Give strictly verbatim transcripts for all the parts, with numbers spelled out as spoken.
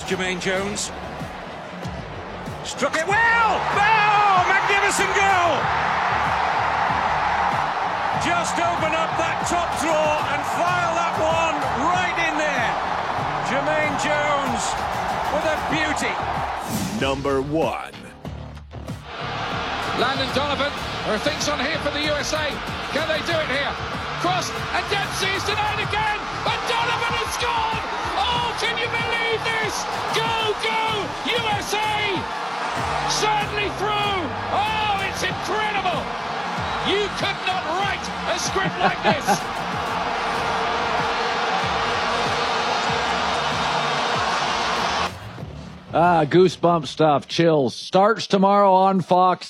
Jermaine Jones. Struck it well! Oh, magnificent goal! Just open up that top drawer and file that one right in there. Jermaine Jones with a beauty. Number one. Landon Donovan, there are things on here for the U S A. Can they do it here? Cross, and Dempsey's denied again, and Donovan has scored! Oh, can you believe this? Go, go, U S A! Certainly through! Oh, it's incredible! You could not write a script like this! Ah, goosebump stuff, chills. Starts tomorrow on Fox.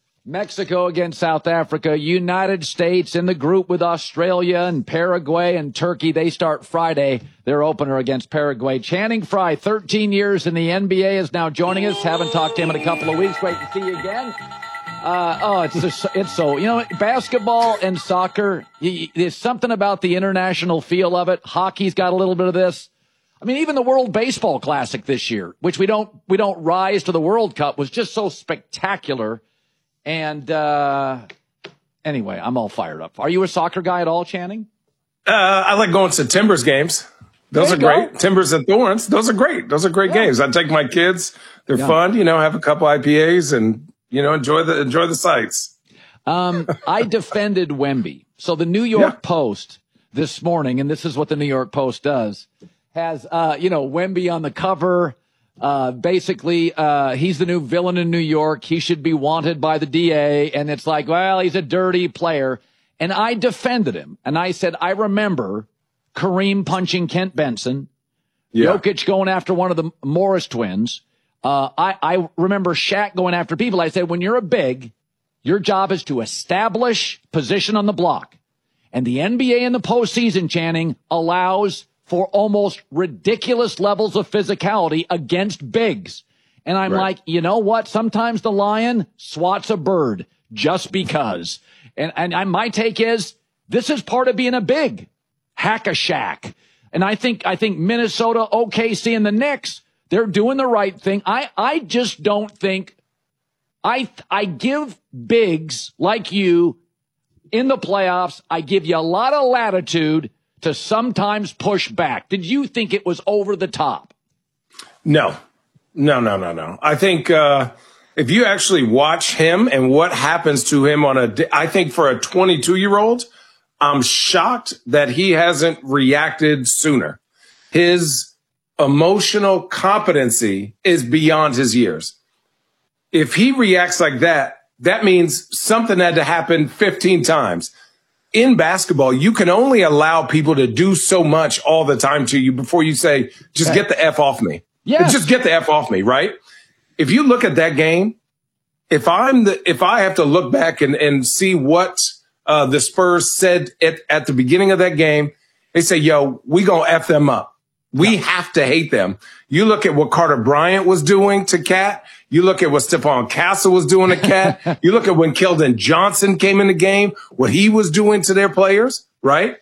Mexico against South Africa. United States in the group with Australia and Paraguay and Turkey. They start Friday, their opener against Paraguay. Channing Frye, thirteen years in the N B A, is now joining us. Haven't talked to him in a couple of weeks. Great to see you again. Uh, oh, it's just, it's so, you know, basketball and soccer, there's something about the international feel of it. Hockey's got a little bit of this. I mean, even the World Baseball Classic this year, which we don't, we don't rise to the World Cup, was just so spectacular. And, uh, anyway, I'm all fired up. Are you a soccer guy at all, Channing? Uh, I like going to Timbers games. Those are great. Go. Timbers and Thorns. Those are great. Those are great yeah. games. I take my kids. They're yeah. fun, you know, have a couple I P As and, you know, enjoy the, enjoy the sights. Um, I defended Wemby. So the New York yeah. Post this morning, and this is what the New York Post does, has, uh, you know, Wemby on the cover. Uh, basically, uh, he's the new villain in New York. He should be wanted by the D A. And it's like, well, he's a dirty player. And I defended him. And I said, I remember Kareem punching Kent Benson, yeah. Jokic going after one of the Morris twins. Uh, I, I remember Shaq going after people. I said, when you're a big, your job is to establish position on the block. And the N B A in the postseason, Channing, allows for almost ridiculous levels of physicality against bigs. And I'm right. like, you know what? Sometimes the lion swats a bird just because. And, and I, my take is this is part of being a big. Hack a Shaq. And I think, I think Minnesota, O K C, and the Knicks, they're doing the right thing. I, I just don't think I, I give bigs like you in the playoffs. I give you a lot of latitude to sometimes push back. Did you think it was over the top? No, no, no, no, no. I think, uh, if you actually watch him and what happens to him on a, I think for a twenty-two year old, I'm shocked that he hasn't reacted sooner. His emotional competency is beyond his years. If he reacts like that, that means something had to happen fifteen times. In basketball, you can only allow people to do so much all the time to you before you say, just get the F off me. Yeah. Just get the F off me, right? If you look at that game, if I'm the, if I have to look back and, and see what uh, the Spurs said at, at the beginning of that game, they say, yo, we gonna F them up. We no. have to hate them. You look at what Carter Bryant was doing to Cat. You look at what Stephon Castle was doing to Cat. You look at when Keldon Johnson came in the game, what he was doing to their players, right?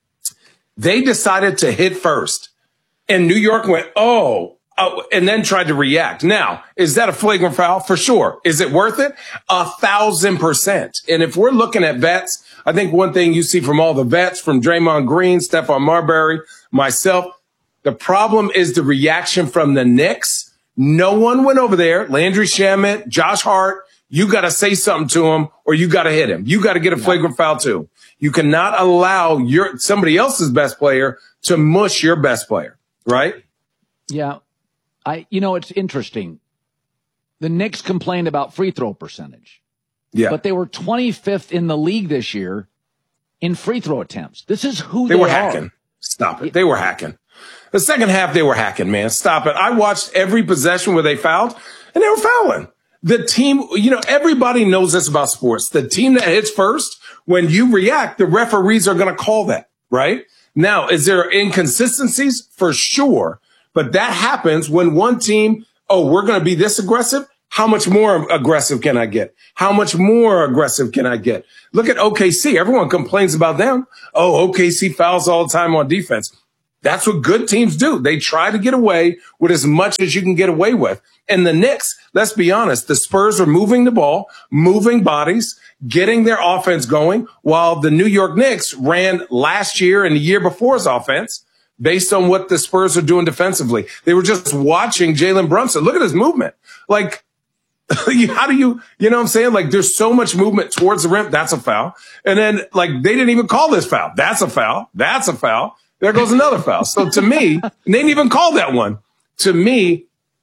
They decided to hit first. And New York went, oh, oh, and then tried to react. Now, is that a flagrant foul? For sure. Is it worth it? A thousand percent. And if we're looking at vets, I think one thing you see from all the vets, from Draymond Green, Stephon Marbury, myself, the problem is the reaction from the Knicks. No one went over there. Landry Shamet, Josh Hart. You got to say something to him or you got to hit him. You got to get a flagrant foul too. You cannot allow your somebody else's best player to mush your best player, right? Yeah. I, you know, it's interesting. The Knicks complained about free throw percentage. Yeah. But they were twenty-fifth in the league this year in free throw attempts. This is who they, they were are. hacking. Stop it. They were hacking. The second half, they were hacking, man. Stop it. I watched every possession where they fouled, and they were fouling. The team, you know, everybody knows this about sports. The team that hits first, when you react, the referees are going to call that, right? Now, is there inconsistencies? For sure. But that happens when one team, oh, we're going to be this aggressive. How much more aggressive can I get? How much more aggressive can I get? Look at O K C. Everyone complains about them. Oh, O K C fouls all the time on defense. That's what good teams do. They try to get away with as much as you can get away with. And the Knicks, let's be honest, the Spurs are moving the ball, moving bodies, getting their offense going, while the New York Knicks ran last year and the year before's offense based on what the Spurs are doing defensively. They were just watching Jalen Brunson. Look at his movement. Like, how do you, you know what I'm saying? Like, there's so much movement towards the rim. That's a foul. And then, like, they didn't even call this foul. That's a foul. That's a foul. There goes another foul. So to me, and they didn't even call that one. To me,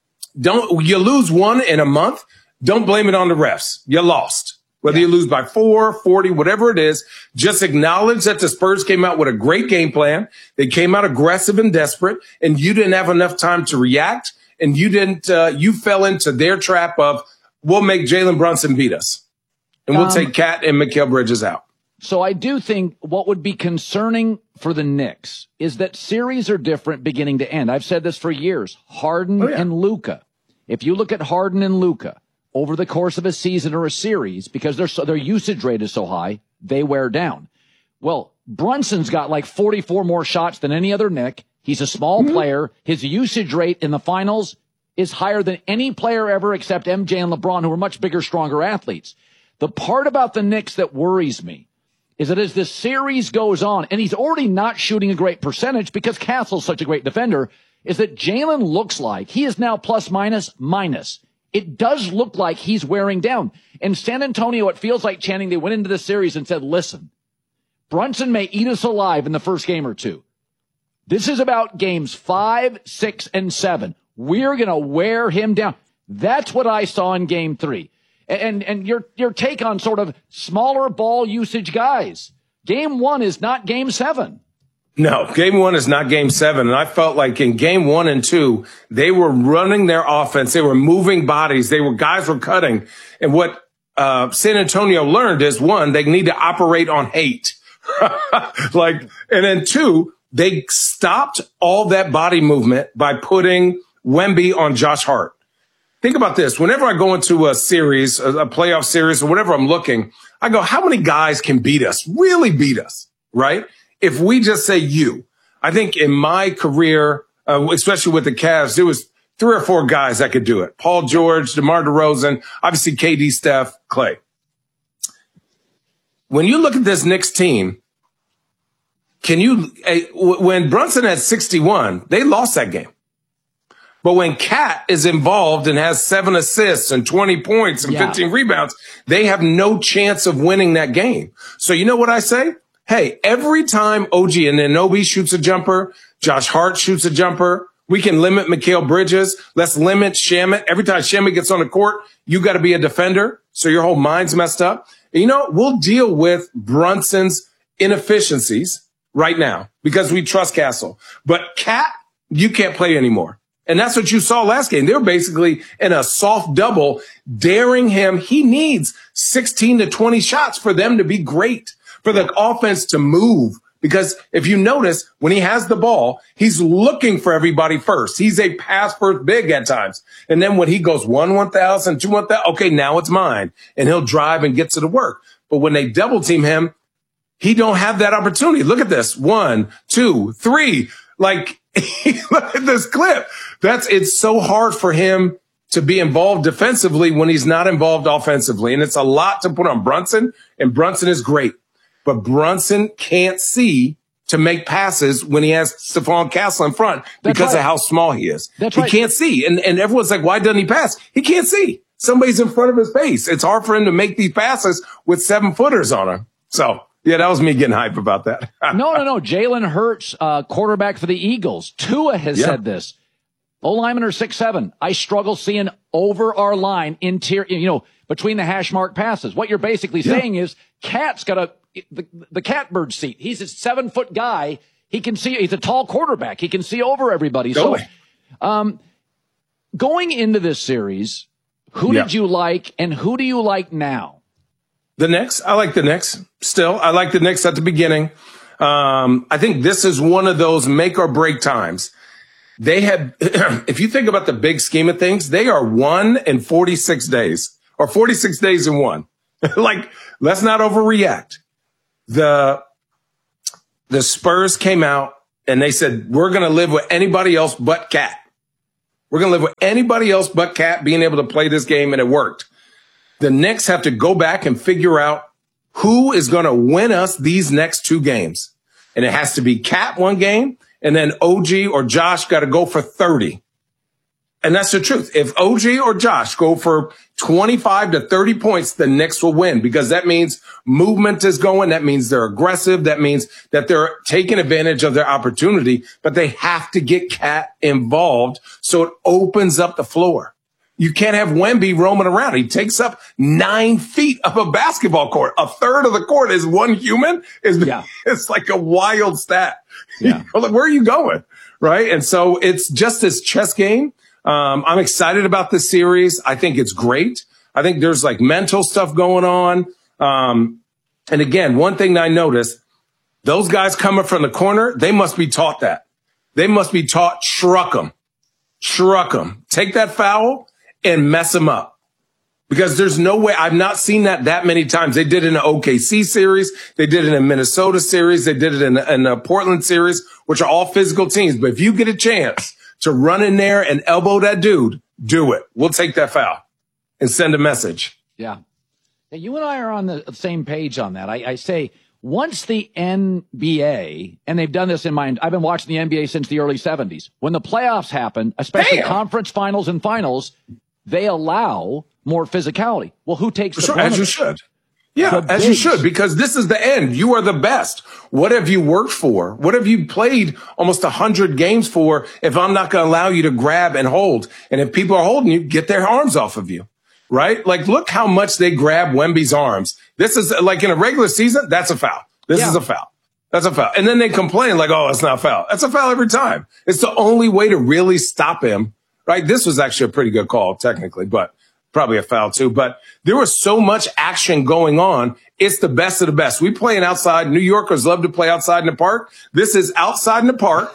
don't, you lose one in a month, don't blame it on the refs. You lost. Whether yeah. you lose by four, forty, whatever it is, just acknowledge that the Spurs came out with a great game plan. They came out aggressive and desperate, and you didn't have enough time to react. And you didn't, uh, you fell into their trap of, we'll make Jalen Brunson beat us. And we'll um, take Cat and Mikal Bridges out. So I do think what would be concerning for the Knicks is that series are different beginning to end. I've said this for years. Harden oh, yeah. and Luka. If you look at Harden and Luka over the course of a season or a series, because their so, their usage rate is so high, they wear down. Well, Brunson's got like forty-four more shots than any other Knick. He's a small mm-hmm. player. His usage rate in the finals is higher than any player ever except M J and LeBron, who are much bigger, stronger athletes. The part about the Knicks that worries me is that as this series goes on, and he's already not shooting a great percentage because Castle's such a great defender, is that Jalen looks like he is now plus minus minus. It does look like he's wearing down. In San Antonio, it feels like, Channing, they went into the series and said, listen, Brunson may eat us alive in the first game or two. This is about games five, six, and seven. We're going to wear him down. That's what I saw in game three. And, and your, your take on sort of smaller ball usage guys. Game one is not game seven. No, game one is not game seven. And I felt like in game one and two, they were running their offense. They were moving bodies. They were, guys were cutting. And what, uh, San Antonio learned is, one, they need to operate on hate. Like, and then two, they stopped all that body movement by putting Wemby on Josh Hart. Think about this. Whenever I go into a series, a, a playoff series, or whatever I'm looking, I go, how many guys can beat us, really beat us, right? If we just say you. I think in my career, uh, especially with the Cavs, there was three or four guys that could do it. Paul George, DeMar DeRozan, obviously K D, Steph, Clay. When you look at this Knicks team, can you, uh, when Brunson had sixty-one, they lost that game. But when Cat is involved and has seven assists and twenty points and yeah. fifteen rebounds, they have no chance of winning that game. So you know what I say? Hey, every time O G Anunoby shoots a jumper, Josh Hart shoots a jumper, we can limit Mikal Bridges. Let's limit Shamet. Every time Shamet gets on the court, you got to be a defender. So your whole mind's messed up. And you know, we'll deal with Brunson's inefficiencies right now because we trust Castle. But Cat, you can't play anymore. And that's what you saw last game. They were basically in a soft double, daring him. He needs sixteen to twenty shots for them to be great, for the offense to move. Because if you notice, when he has the ball, he's looking for everybody first. He's a pass first big at times. And then when he goes one, one thousand, two, one thousand, okay, now it's mine. And he'll drive and get to the work. But when they double team him, he don't have that opportunity. Look at this. One, two, three. Like, look at this clip. That's, it's so hard for him to be involved defensively when he's not involved offensively. And it's a lot to put on Brunson, and Brunson is great. But Brunson can't see to make passes when he has Stephon Castle in front because That's right. of how small he is. That's he right. can't see. And, and everyone's like, why doesn't he pass? He can't see. Somebody's in front of his face. It's hard for him to make these passes with seven footers on him. So, yeah, that was me getting hype about that. no, no, no. Jalen Hurts, uh, quarterback for the Eagles. Tua has yeah. said this. O-linemen are six seven. I struggle seeing over our line interior, you know, between the hash mark passes. What you're basically yeah. saying is Cat's got a, the, the catbird seat. He's a seven foot guy. He can see, he's a tall quarterback. He can see over everybody. Totally. So, um, going into this series, who yeah. did you like and who do you like now? The Knicks. I like the Knicks still. I like the Knicks at the beginning. Um, I think this is one of those make or break times. They had, if you think about the big scheme of things, they are one in forty-six days or forty-six days in one. Like, let's not overreact. The, the Spurs came out and they said, we're going to live with anybody else but Cat. We're going to live with anybody else but Cat being able to play this game, and it worked. The Knicks have to go back and figure out who is going to win us these next two games. And it has to be Cat one game, and then O G or Josh got to go for thirty. And that's the truth. If O G or Josh go for twenty-five to thirty points, the Knicks will win, because that means movement is going. That means they're aggressive. That means that they're taking advantage of their opportunity, but they have to get Cat involved so it opens up the floor. You can't have Wemby roaming around. He takes up nine feet of a basketball court. A third of the court is one human. Is yeah. It's like a wild stat. Yeah. Like, where are you going? Right. And so it's just this chess game. Um, I'm excited about this series. I think it's great. I think there's like mental stuff going on. Um, and again, one thing that I noticed, those guys coming from the corner, they must be taught that. They must be taught, truck them, truck them, take that foul and mess them up. Because there's no way, I've not seen that that many times. They did it in the O K C series. They did it in the Minnesota series. They did it in the, in the Portland series, which are all physical teams. But if you get a chance to run in there and elbow that dude, do it. We'll take that foul and send a message. Yeah. yeah you and I are on the same page on that. I, I say once the N B A, and they've done this in mind, I've been watching the N B A since the early seventies. When the playoffs happen, especially Damn. conference finals and finals, they allow more physicality. Well, who takes the sure, brunt as of you it? should. Yeah, The as bigs. you should, because this is the end. You are the best. What have you worked for? What have you played almost a hundred games for if I'm not going to allow you to grab and hold? And if people are holding you, get their arms off of you, right? Like, look how much they grab Wemby's arms. This is like in a regular season, that's a foul. This Yeah. is a foul. That's a foul. And then they complain like, oh, it's not a foul. That's a foul every time. It's the only way to really stop him, right? This was actually a pretty good call, technically, but probably a foul too. But there was so much action going on. It's the best of the best. We playing outside. New Yorkers love to play outside in the park. This is outside in the park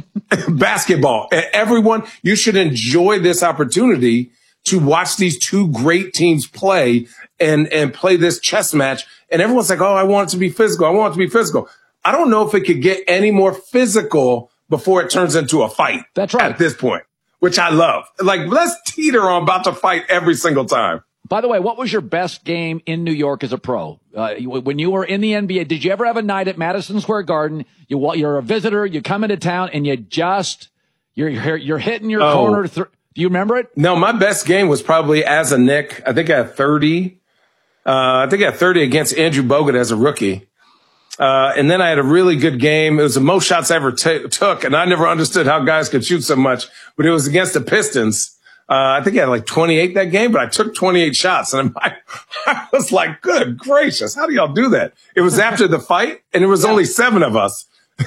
basketball. And everyone, you should enjoy this opportunity to watch these two great teams play and, and play this chess match. And everyone's like, oh, I want it to be physical. I want it to be physical. I don't know if it could get any more physical before it turns into a fight. That's right. At this point, which I love. Like, let's teeter on about to fight every single time. By the way, what was your best game in New York as a pro? Uh, when you were in the N B A, did you ever have a night at Madison Square Garden? You, you're a visitor, you come into town, and you just, you're you're, you're hitting your Oh. corner. Th- do you remember it? No, my best game was probably as a Knick. I think I had thirty. Uh, I think I had thirty against Andrew Bogut as a rookie. Uh, and then I had a really good game. It was the most shots I ever t- took. And I never understood how guys could shoot so much, but it was against the Pistons. Uh, I think I had like twenty-eight that game, but I took twenty-eight shots. And I, I was like, good gracious, how do y'all do that? It was after the fight, and there was only seven of us.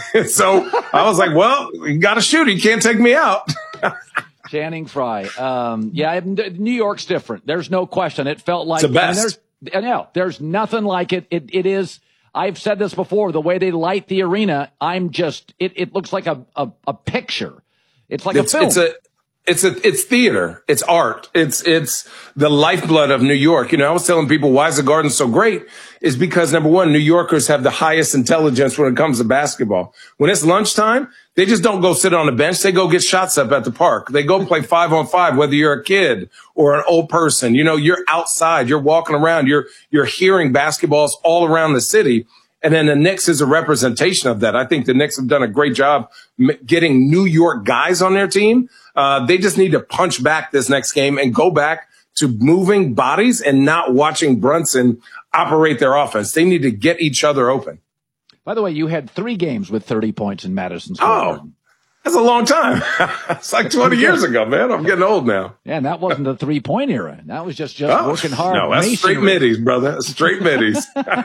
So I was like, well, you got to shoot. You can't take me out. Channing Frye. Um, yeah, New York's different. There's no question. It felt like It's the best. I mean, there's, I know, there's nothing like it. It it is. I've said this before. The way they light the arena, I'm just. It it looks like a a, a picture. It's like It's, a film. it's a, it's a, it's theater. It's art. It's, it's the lifeblood of New York. You know, I was telling people why is the Garden so great is because number one, New Yorkers have the highest intelligence when it comes to basketball. When it's lunchtime, they just don't go sit on the bench. They go get shots up at the park. They go play five on five, whether you're a kid or an old person. You know, you're outside, you're walking around, you're, you're hearing basketballs all around the city. And then the Knicks is a representation of that. I think the Knicks have done a great job m- getting New York guys on their team. Uh, they just need to punch back this next game and go back to moving bodies and not watching Brunson operate their offense. They need to get each other open. By the way, you had three games with thirty points in Madison Square Oh, Garden. that's a long time. It's like twenty years ago, man. I'm getting old now. Yeah, and that wasn't the three-point era. That was just, just Oh, working hard. no, that's straight masonry. middies, brother. That's straight middies.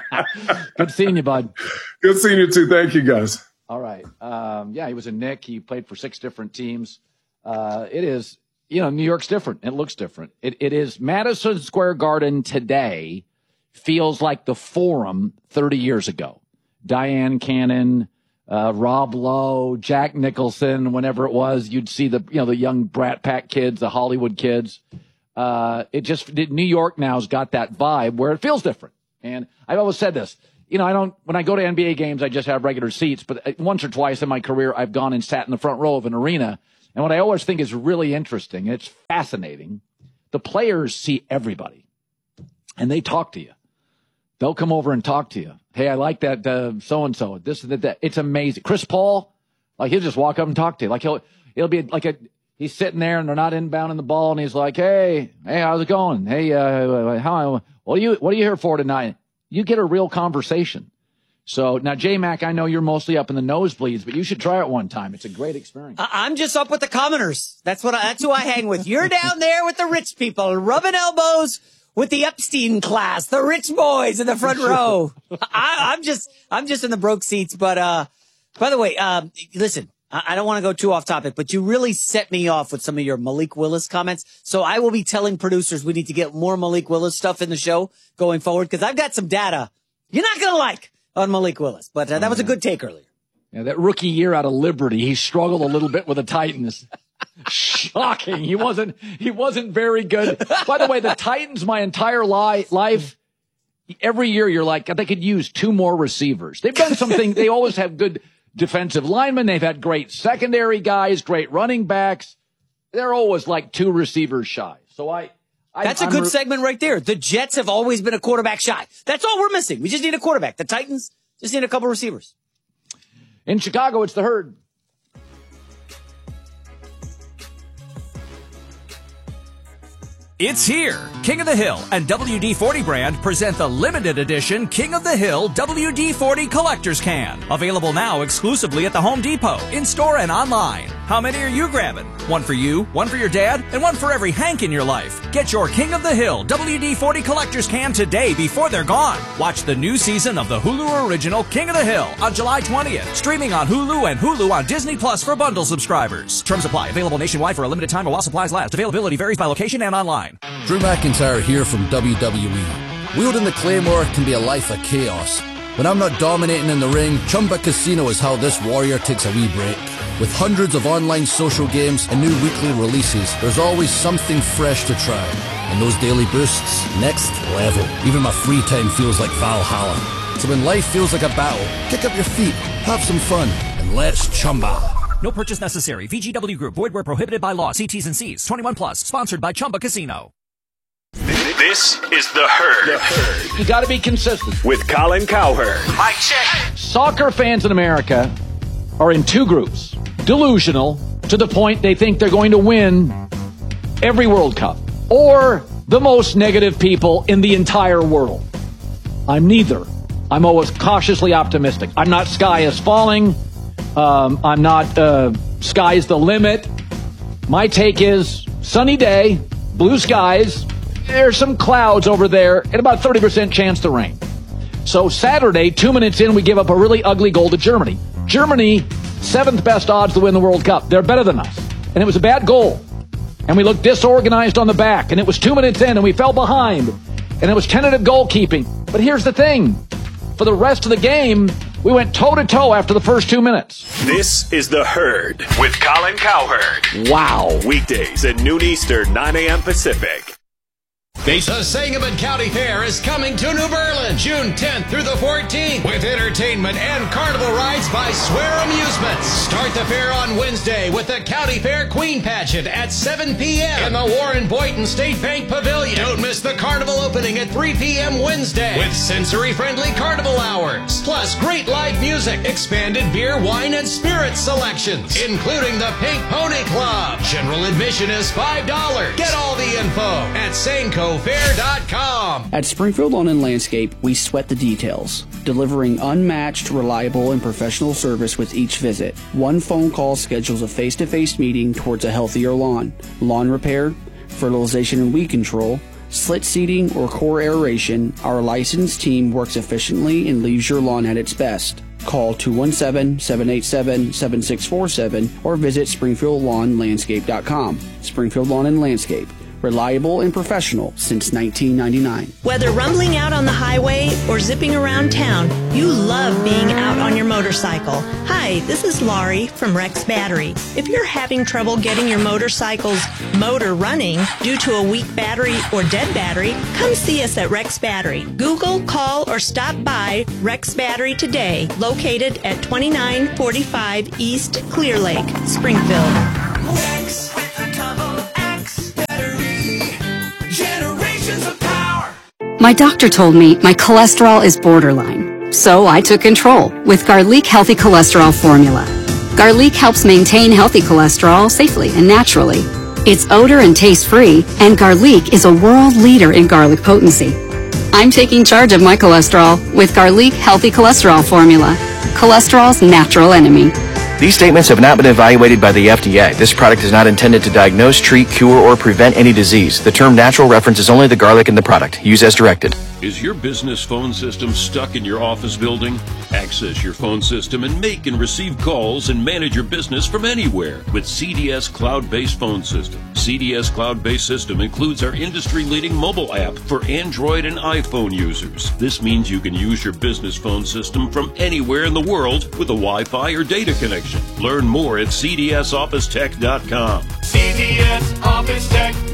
Good seeing you, bud. Good seeing you too. Thank you, guys. All right. Um, yeah, he was a Knick. He played for six different teams. Uh, it is, you know, New York's different. It looks different. It, it is Madison Square Garden today feels like the Forum thirty years ago. Diane Cannon, uh, Rob Lowe, Jack Nicholson, whenever it was, you'd see the, you know, the young Brat Pack kids, the Hollywood kids. Uh, it just, New York now has got that vibe where it feels different. And I've always said this. you know, I don't, when I go to N B A games, I just have regular seats, but once or twice in my career, I've gone and sat in the front row of an arena. And what I always think is really interesting, and it's fascinating, the players see everybody and they talk to you. They'll come over and talk to you. Hey, I like that, uh, so-and-so, this and that. It's amazing. Chris Paul, like, he'll just walk up and talk to you. Like, he'll, it'll be like a, he's sitting there and they're not inbounding the ball and he's like, hey, hey, how's it going? Hey, uh, how, what are you, what are you here for tonight? You get a real conversation. So now, J-Mac, I know you're mostly up in the nosebleeds, but you should try it one time. It's a great experience. I'm just up with the commoners. That's what I, that's who I hang with. You're down there with the rich people, rubbing elbows with the Epstein class, the rich boys in the front row. I, I'm just, I'm just in the broke seats. But, uh, by the way, um, listen, I, I don't want to go too off topic, but you really set me off with some of your Malik Willis comments. So I will be telling producers we need to get more Malik Willis stuff in the show going forward, because I've got some data you're not going to like on Malik Willis. But uh, that was a good take earlier. Yeah, that rookie year out of Liberty, he struggled a little bit with the Titans. Shocking. He wasn't, he wasn't very good. By the way, the Titans, my entire li- life, every year you're like, they could use two more receivers. They've done something. They always have good defensive linemen. They've had great secondary guys, great running backs. They're always like two receivers shy. So I, I That's a I'm good re- segment right there. The Jets have always been a quarterback shy. That's all we're missing. We just need a quarterback. The Titans just need a couple receivers. In Chicago, it's the Herd. It's here. King of the Hill and W D forty brand present the limited edition King of the Hill W D forty Collector's Can. Available now exclusively at the Home Depot, in-store and online. How many are you grabbing? One for you, one for your dad, and one for every Hank in your life. Get your King of the Hill W D forty Collector's Can today before they're gone. Watch the new season of the Hulu original King of the Hill on July twentieth. Streaming on Hulu and Hulu on Disney Plus for bundle subscribers. Terms apply. Available nationwide for a limited time while supplies last. Availability varies by location and online. Drew McIntyre here from W W E. Wielding the Claymore can be a life of chaos. When I'm not dominating in the ring, Chumba Casino is how this warrior takes a wee break. With hundreds of online social games and new weekly releases, there's always something fresh to try. And those daily boosts, next level. Even my free time feels like Valhalla. So when life feels like a battle, kick up your feet, have some fun, and let's Chumba. No purchase necessary. V G W Group. Void where prohibited by law. See T's and C's. twenty-one plus. Sponsored by Chumba Casino. This is The Herd. The Herd. You got to be consistent. With Colin Cowherd. Mike check. Soccer fans in America are in two groups. Delusional to the point they think they're going to win every World Cup. Or the most negative people in the entire world. I'm neither. I'm always cautiously optimistic. I'm not sky is falling. Um, I'm not uh, sky's the limit. My take is sunny day, blue skies. There's some clouds over there and about thirty percent chance to rain. So Saturday, two minutes in, we give up a really ugly goal to Germany. Germany, seventh best odds to win the World Cup. They're better than us. And it was a bad goal. And we looked disorganized on the back. And it was two minutes in and we fell behind. And it was tentative goalkeeping. But here's the thing. For the rest of the game, we went toe-to-toe after the first two minutes. This is The Herd with Colin Cowherd. Wow. Weekdays at noon Eastern, nine a.m. Pacific. The Sangamon County Fair is coming to New Berlin, June tenth through the fourteenth, with entertainment and carnival rides by Swear Amusements. Start the fair on Wednesday with the County Fair Queen Pageant at seven p.m. in the Warren Boynton State Bank Pavilion. Don't miss the carnival opening at three p.m. Wednesday with sensory-friendly carnival hours, plus great live music, expanded beer, wine, and spirits selections, including the Pink Pony Club. General admission is five dollars. Get all the info at Sanco fair dot com. At Springfield Lawn and Landscape, we sweat the details, delivering unmatched, reliable, and professional service with each visit. One phone call schedules a face-to-face meeting towards a healthier lawn. Lawn repair, fertilization and weed control, slit seeding, or core aeration, our licensed team works efficiently and leaves your lawn at its best. Call two one seven, seven eight seven, seven six four seven or visit springfield lawn landscape dot com. Springfield Lawn and Landscape, Reliable and professional since nineteen ninety-nine. Whether rumbling out on the highway or zipping around town, you love being out on your motorcycle. Hi, this is Laurie from Rex Battery. If you're having trouble getting your motorcycle's motor running due to a weak battery or dead battery, come see us at Rex Battery. Google, call, or stop by Rex Battery today, located at twenty-nine forty-five East Clear Lake, Springfield. Rex with a double X battery. Generations of power. My doctor told me my cholesterol is borderline, so I took control with Garlic Healthy Cholesterol Formula. Garlic helps maintain healthy cholesterol safely and naturally. It's odor and taste free, and Garlic is a world leader in garlic potency. I'm taking charge of my cholesterol with Garlic Healthy Cholesterol Formula, cholesterol's natural enemy. These statements have not been evaluated by the F D A. This product is not intended to diagnose, treat, cure, or prevent any disease. The term natural references only the garlic in the product. Use as directed. Is your business phone system stuck in your office building? Access your phone system and make and receive calls and manage your business from anywhere with C D S Cloud-Based Phone System. C D S Cloud-Based System includes our industry-leading mobile app for Android and iPhone users. This means you can use your business phone system from anywhere in the world with a Wi-Fi or data connection. Learn more at C D S Office Tech dot com. C D S Office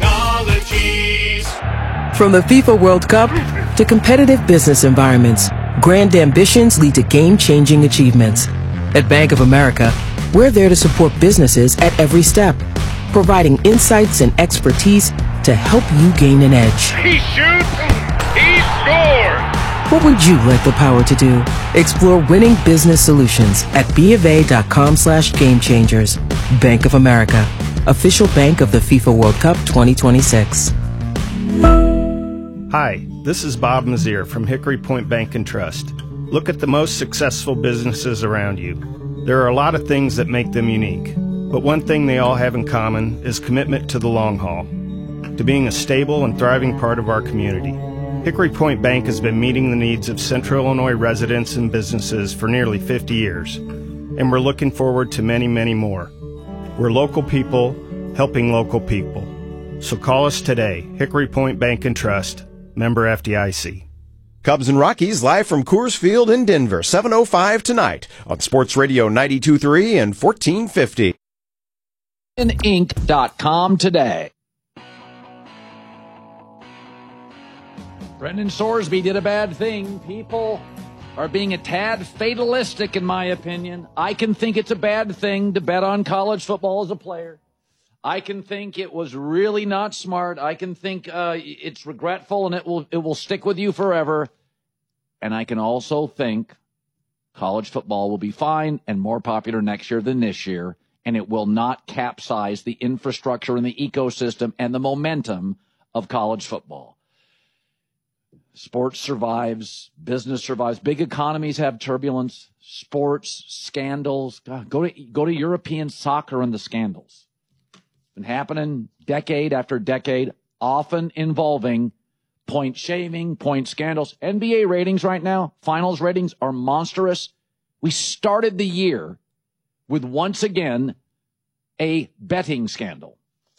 Technologies. From the FIFA World Cup to competitive business environments, grand ambitions lead to game-changing achievements. At Bank of America, we're there to support businesses at every step, providing insights and expertise to help you gain an edge. He shoots, he scores. What would you like the power to do? Explore winning business solutions at BofA.com slash game changers. Bank of America, official bank of the FIFA World Cup twenty twenty-six. Hi, this is Bob Mazier from Hickory Point Bank and Trust. Look at the most successful businesses around you. There are a lot of things that make them unique, but one thing they all have in common is commitment to the long haul, to being a stable and thriving part of our community. Hickory Point Bank has been meeting the needs of Central Illinois residents and businesses for nearly fifty years, and we're looking forward to many, many more. We're local people helping local people. So call us today, Hickory Point Bank and Trust, member F D I C. Cubs and Rockies live from Coors Field in Denver, seven oh five tonight on Sports Radio ninety-two point three and fourteen fifty. Inc dot com today. Brendan Sorsby did a bad thing. People are being a tad fatalistic, in my opinion. I can think it's a bad thing to bet on college football as a player. I can think it was really not smart. I can think uh, it's regretful and it will it will stick with you forever. And I can also think college football will be fine and more popular next year than this year, and it will not capsize the infrastructure and the ecosystem and the momentum of college football. Sports survives, business survives. Big economies have turbulence, sports, scandals. God, go to go to European soccer and the scandals. Been happening decade after decade, often involving point shaving, point scandals. N B A ratings right now, finals ratings are monstrous. We started the year with, once again, a betting scandal.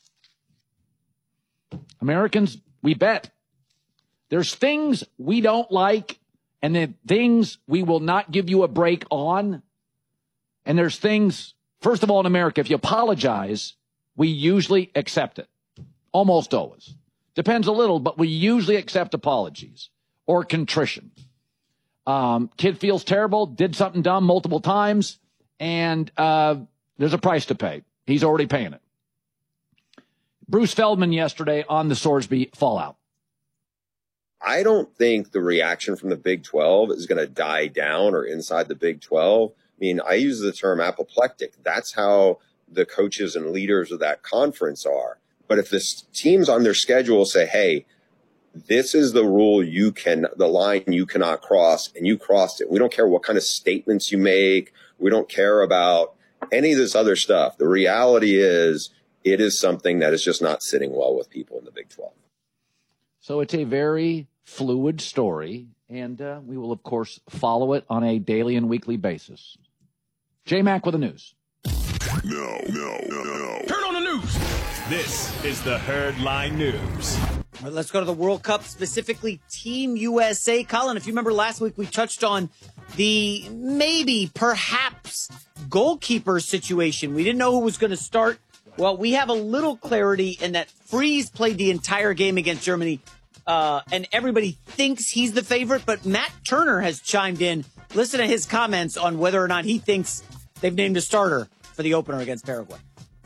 Americans, we bet. There's things we don't like, and then things we will not give you a break on. And there's things, first of all, in America, if you apologize, we usually accept it. Almost always. Depends a little, but we usually accept apologies or contrition. Um, kid feels terrible, did something dumb multiple times, and uh, there's a price to pay. He's already paying it. Bruce Feldman yesterday on the Sorsby fallout. I don't think the reaction from the Big twelve is going to die down or inside the Big twelve. I mean, I use the term apoplectic. That's how the coaches and leaders of that conference are. But if the teams on their schedule say, hey, this is the rule you can, the line you cannot cross, and you crossed it. We don't care what kind of statements you make. We don't care about any of this other stuff. The reality is it is something that is just not sitting well with people in the Big twelve. So it's a very fluid story, and uh, we will, of course, follow it on a daily and weekly basis. J-Mac with the news. No, no, no, no. Turn on the news. This is the Herd Line News. All right, let's go to the World Cup, specifically Team U S A. Colin, if you remember last week, we touched on the maybe, perhaps, goalkeeper situation. We didn't know who was going to start. Well, we have a little clarity in that Freeze played the entire game against Germany, uh, and everybody thinks he's the favorite, but Matt Turner has chimed in. Listen to his comments on whether or not he thinks they've named a starter for the opener against Paraguay.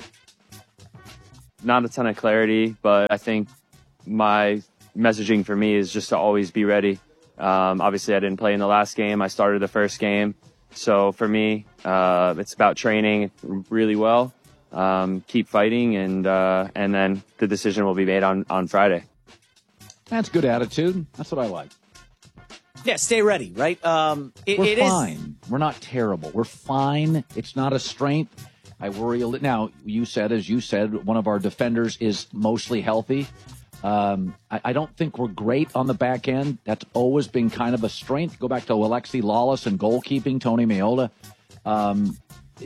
Not a ton of clarity, but I think my messaging for me is just to always be ready. Um, obviously, I didn't play in the last game. I started the first game. So for me, uh, it's about training really well, um, keep fighting, and uh, and then the decision will be made on, on Friday. That's good attitude. That's what I like. Yeah, stay ready, right? Um, it, We're it fine. Is... We're not terrible. We're fine. It's not a strength. I worry a little. Now, you said, as you said, one of our defenders is mostly healthy. Um, I, I don't think we're great on the back end. That's always been kind of a strength. Go back to Alexi Lawless and goalkeeping, Tony Meola. Um,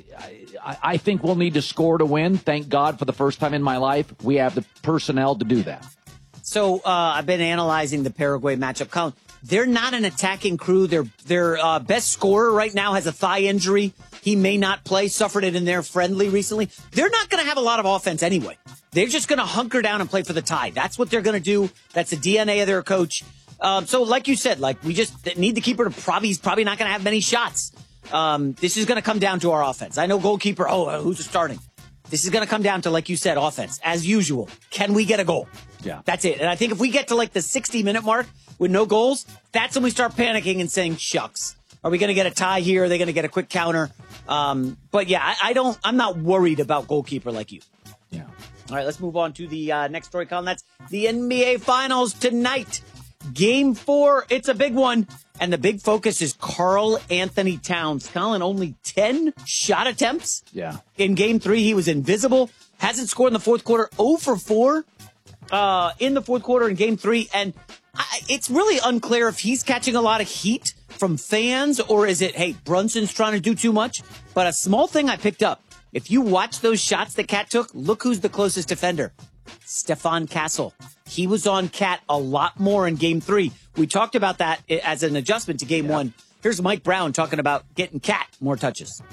I, I think we'll need to score to win. Thank God for the first time in my life, we have the personnel to do that. So uh, I've been analyzing the Paraguay matchup. Colin, they're not an attacking crew. Their their uh, best scorer right now has a thigh injury. He may not play, suffered it in their friendly recently. They're not going to have a lot of offense anyway. They're just going to hunker down and play for the tie. That's what they're going to do. That's the D N A of their coach. Um, so like you said, like we just need the keeper to probably, he's probably not going to have many shots. Um, this is going to come down to our offense. I know goalkeeper, oh, who's starting? This is going to come down to, like you said, offense. As usual, can we get a goal? Yeah. That's it. And I think if we get to like the sixty-minute mark with no goals, that's when we start panicking and saying, shucks. Are we going to get a tie here? Are they going to get a quick counter? Um, but yeah, I, I don't, I'm not worried about goalkeeper like you. Yeah. All right, let's move on to the uh, next story, Colin. That's the N B A Finals tonight. Game four, it's a big one. And the big focus is Karl Anthony Towns. Colin, only ten shot attempts. Yeah. In game three, he was invisible. Hasn't scored in the fourth quarter. zero for four uh, in the fourth quarter in game three. And I, it's really unclear if he's catching a lot of heat from fans or is it, hey, Brunson's trying to do too much. But a small thing I picked up. If you watch those shots that Cat took, look who's the closest defender. Stefan Castle. He was on Cat a lot more in game three. We talked about that as an adjustment to game yeah. one. Here's Mike Brown talking about getting Cat more touches.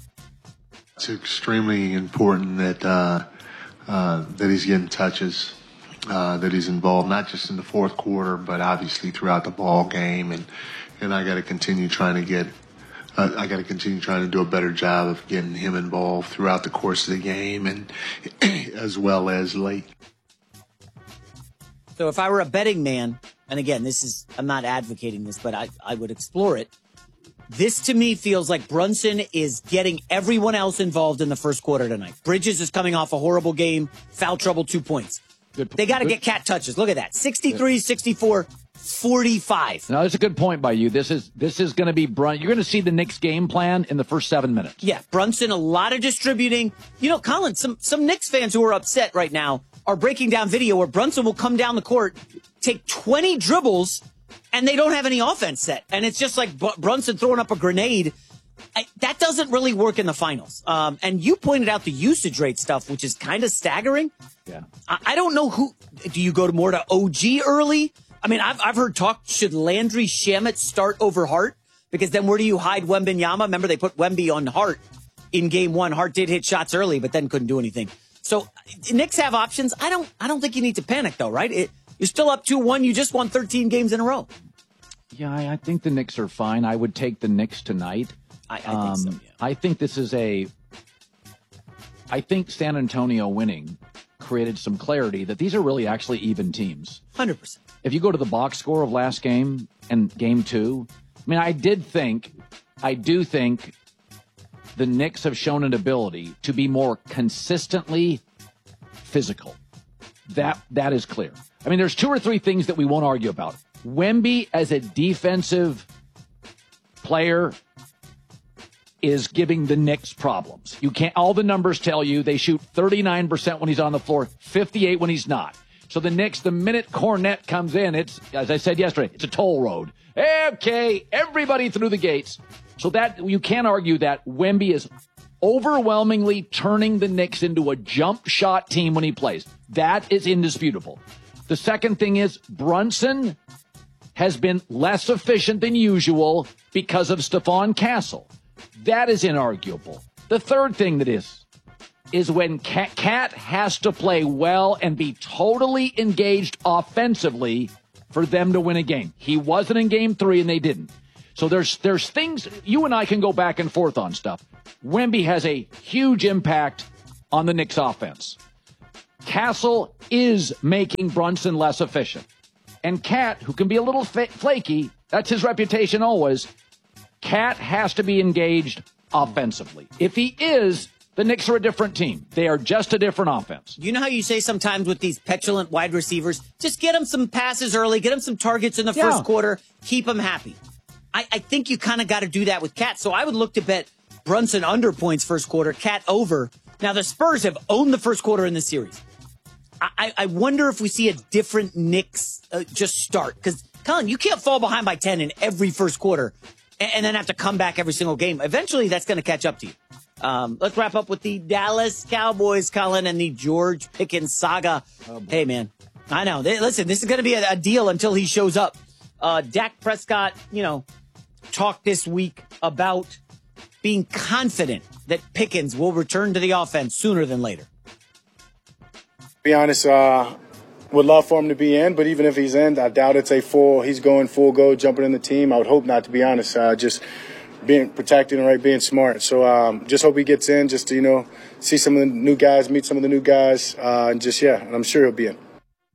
It's extremely important that uh, uh, that he's getting touches, uh, that he's involved, not just in the fourth quarter, but obviously throughout the ball game. And, and I got to continue trying to get Uh, I got to continue trying to do a better job of getting him involved throughout the course of the game and as well as late. So if I were a betting man, and again, this is, I'm not advocating this, but I, I would explore it. This to me feels like Brunson is getting everyone else involved in the first quarter tonight. Bridges is coming off a horrible game, foul trouble, two points. Good, they got to get Cat touches. Look at that. sixty-three, sixty-four, forty-five. No, that's a good point by you. This is this is going to be Brunson. You're going to see the Knicks game plan in the first seven minutes. Yeah, Brunson, a lot of distributing. You know, Colin, some, some Knicks fans who are upset right now are breaking down video where Brunson will come down the court, take twenty dribbles, and they don't have any offense set. And it's just like B- Brunson throwing up a grenade. I, that doesn't really work in the finals. Um, and you pointed out the usage rate stuff, which is kind of staggering. Yeah. I, I don't know who. Do you go to more to O G early? I mean, I've I've heard talk, should Landry Shamet start over Hart? Because then where do you hide Wembanyama? Remember, they put Wemby on Hart in game one. Hart did hit shots early, but then couldn't do anything. So Knicks have options. I don't I don't think you need to panic, though, right? It, you're still up two one. You just won thirteen games in a row. Yeah, I, I think the Knicks are fine. I would take the Knicks tonight. I, I um, think so, yeah. I think this is a... I think San Antonio winning created some clarity that these are really actually even teams. one hundred percent. If you go to the box score of last game and game two, I mean, I did think, I do think the Knicks have shown an ability to be more consistently physical. That That is clear. I mean, there's two or three things that we won't argue about. Wemby as a defensive player is giving the Knicks problems. You can't, all the numbers tell you they shoot thirty-nine percent when he's on the floor, fifty-eight when he's not. So the Knicks, the minute Cornette comes in, it's, as I said yesterday, it's a toll road. Okay, everybody through the gates. So that, you can't argue that Wemby is overwhelmingly turning the Knicks into a jump shot team when he plays. That is indisputable. The second thing is Brunson has been less efficient than usual because of Stephon Castle. That is inarguable. The third thing that is, is when Cat, Cat has to play well and be totally engaged offensively for them to win a game. He wasn't in game three and they didn't. So there's there's things, you and I can go back and forth on stuff. Wemby has a huge impact on the Knicks offense. Castle is making Brunson less efficient. And Cat, who can be a little fa- flaky, that's his reputation always, Cat has to be engaged offensively. If he is, the Knicks are a different team. They are just a different offense. You know how you say sometimes with these petulant wide receivers, just get them some passes early, get them some targets in the Yeah. first quarter, keep them happy. I, I think you kind of got to do that with Cat. So I would look to bet Brunson under points first quarter, Cat over. Now, the Spurs have owned the first quarter in the series. I, I wonder if we see a different Knicks uh, just start. Because, Colin, you can't fall behind by ten in every first quarter and, and then have to come back every single game. Eventually, that's going to catch up to you. Um, let's wrap up with the Dallas Cowboys, Colin, and the George Pickens saga. Oh, hey, man, I know. They, listen, this is going to be a, a deal until he shows up. Uh, Dak Prescott, you know, talked this week about being confident that Pickens will return to the offense sooner than later. Be honest, uh, would love for him to be in, but even if he's in, I doubt it's a full, he's going full go, jumping in the team. I would hope not, to be honest, uh, just being protecting and right, being smart. So um, just hope he gets in, just to, you know, see some of the new guys, meet some of the new guys, uh, and just, yeah, and I'm sure he'll be in.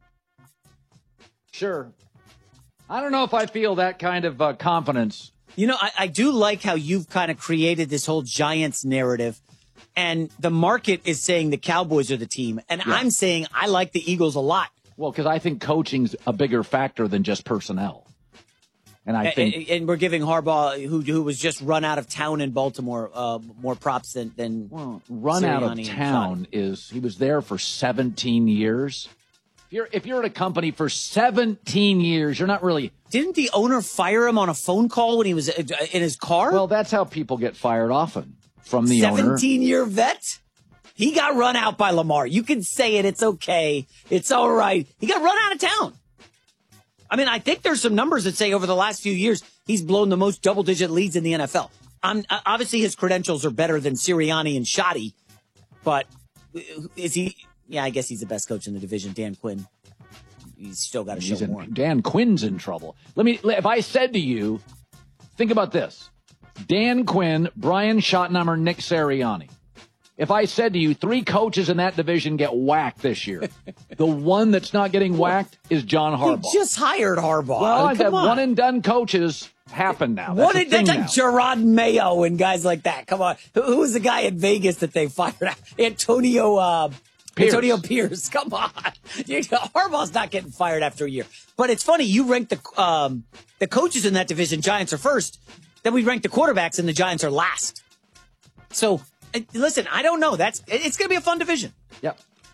Sure. I don't know if I feel that kind of uh, confidence. You know, I, I do like how you've kind of created this whole Giants narrative. And the market is saying the Cowboys are the team. And yeah. I'm saying I like the Eagles a lot. Well, because I think coaching's a bigger factor than just personnel. And I think, and, and we're giving Harbaugh, who who was just run out of town in Baltimore, uh, more props than than well, run out of town is he was there for seventeen years. If you're if you're at a company for seventeen years, you're not really. Didn't the owner fire him on a phone call when he was in his car? Well, that's how people get fired often. From the owner. seventeen-year vet? He got run out by Lamar. You can say it. It's okay. It's all right. He got run out of town. I mean, I think there's some numbers that say over the last few years, he's blown the most double-digit leads in the N F L. I'm, obviously, his credentials are better than Sirianni and Shoddy, but is he? Yeah, I guess he's the best coach in the division, Dan Quinn. He's still got to show in, more. Dan Quinn's in trouble. Let me. If I said to you, think about this. Dan Quinn, Brian Schottenheimer, Nick Sirianni. If I said to you, three coaches in that division get whacked this year, the one that's not getting whacked is John Harbaugh. He just hired Harbaugh. Well, I said on. one and done coaches happen now. What That's, that's like now. Gerard Mayo and guys like that. Come on. Who, who was the guy in Vegas that they fired out? Antonio uh, Pierce. Antonio Pierce. Come on. Harbaugh's not getting fired after a year. But it's funny, you rank the um, the coaches in that division, Giants are first. Then we rank the quarterbacks, and the Giants are last. So, listen, I don't know. That's it's going to be a fun division. Yep.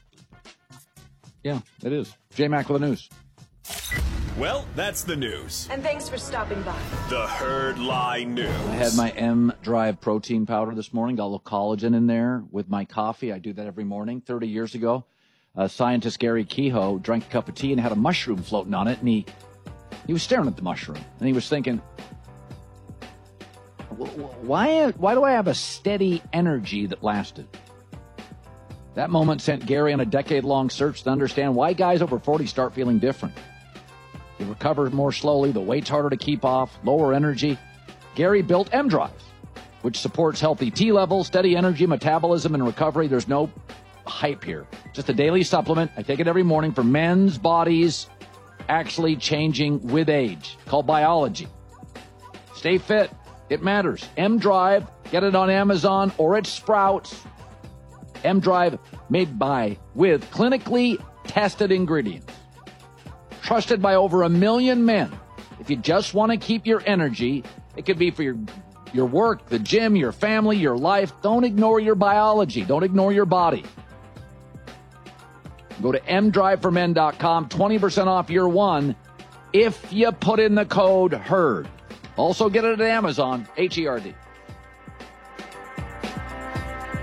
Yeah, it is. J-Mac with the news. Well, that's the news. And thanks for stopping by. The Herd Line News. I had my M Drive protein powder this morning. Got a little collagen in there with my coffee. I do that every morning. thirty years ago, uh, scientist Gary Kehoe drank a cup of tea and had a mushroom floating on it, and he he was staring at the mushroom, and he was thinking, Why, why do I have a steady energy that lasted? That moment sent Gary on a decade-long search to understand why guys over forty start feeling different. They recover more slowly, the weight's harder to keep off, lower energy. Gary built M Drive, which supports healthy T levels, steady energy, metabolism, and recovery. There's no hype here. Just a daily supplement. I take it every morning for men's bodies actually changing with age, called biology. Stay fit. It matters. M Drive, get it on Amazon or at Sprouts. M Drive, made by, with clinically tested ingredients. Trusted by over a million men. If you just want to keep your energy, it could be for your, your work, the gym, your family, your life. Don't ignore your biology. Don't ignore your body. Go to m drive for men dot com, twenty percent off year one if you put in the code HERD. Also get it at Amazon, H E R D.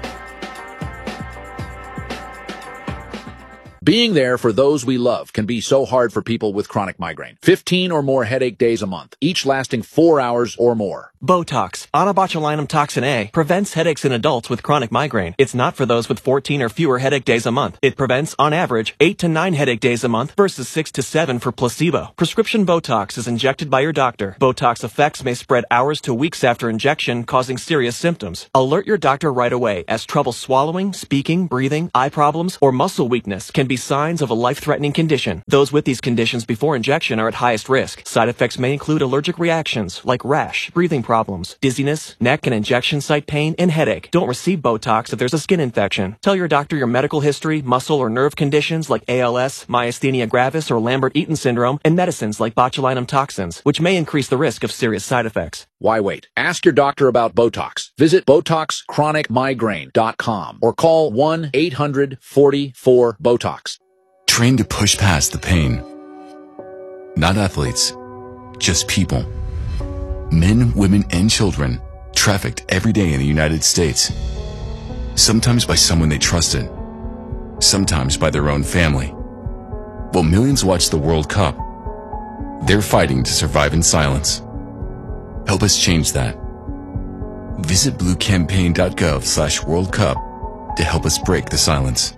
Being there for those we love can be so hard for people with chronic migraine. fifteen or more headache days a month, each lasting four hours or more. Botox, onabotulinum toxin A, prevents headaches in adults with chronic migraine. It's not for those with fourteen or fewer headache days a month. It prevents, on average, eight to nine headache days a month versus six to seven for placebo. Prescription Botox is injected by your doctor. Botox effects may spread hours to weeks after injection, causing serious symptoms. Alert your doctor right away, as trouble swallowing, speaking, breathing, eye problems, or muscle weakness can be signs of a life-threatening condition. Those with these conditions before injection are at highest risk. Side effects may include allergic reactions like rash, breathing problems, dizziness, neck and injection site pain, and headache. Don't receive Botox if there's a skin infection. Tell your doctor your medical history, muscle or nerve conditions like A L S, myasthenia gravis, or Lambert-Eaton syndrome, and medicines like botulinum toxins, which may increase the risk of serious side effects. Why wait? Ask your doctor about Botox. Visit Botox Chronic Migraine dot com or call one eight hundred forty-four BOTOX. Train to push past the pain. Not athletes, just people. Men, women, and children trafficked every day in the United States. Sometimes by someone they trusted, sometimes by their own family. While millions watch the World Cup, they're fighting to survive in silence. Help us change that. Visit blue campaign dot gov slash World Cup to help us break the silence.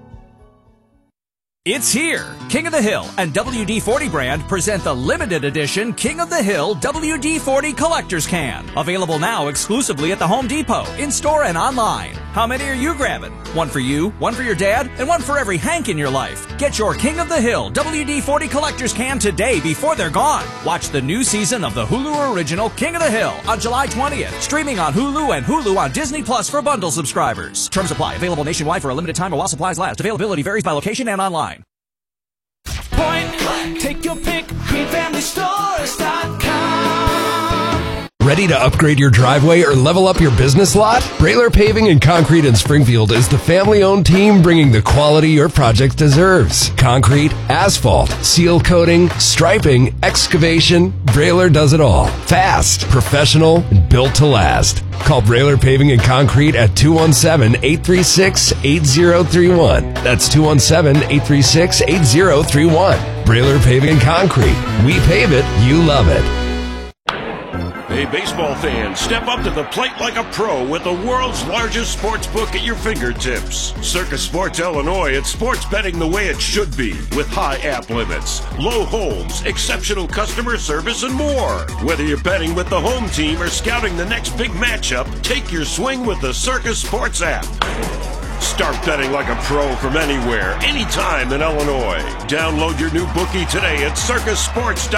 It's here! King of the Hill and W D forty brand present the limited edition King of the Hill W D forty Collector's Can. Available now exclusively at the Home Depot, in-store and online. How many are you grabbing? One for you, one for your dad, and one for every Hank in your life. Get your King of the Hill W D forty Collector's Can today before they're gone. Watch the new season of the Hulu original King of the Hill on July twentieth. Streaming on Hulu and Hulu on Disney Plus for bundle subscribers. Terms apply. Available nationwide for a limited time or while supplies last. Availability varies by location and online. Point, take your pick, green family stores dot com. Ready to upgrade your driveway or level up your business lot? Brailer Paving and Concrete in Springfield is the family-owned team bringing the quality your project deserves. Concrete, asphalt, seal coating, striping, excavation, Brailer does it all. Fast, professional, and built to last. Call Brailer Paving and Concrete at two one seven, eight three six, eight zero three one. That's two one seven, eight three six, eight zero three one. Brailer Paving and Concrete. We pave it, you love it. Hey, baseball fans, step up to the plate like a pro with the world's largest sports book at your fingertips. Circus Sports Illinois, it's sports betting the way it should be, with high app limits, low holds, exceptional customer service, and more. Whether you're betting with the home team or scouting the next big matchup, take your swing with the Circus Sports app. Start betting like a pro from anywhere, anytime in Illinois. Download your new bookie today at circus sports dot com.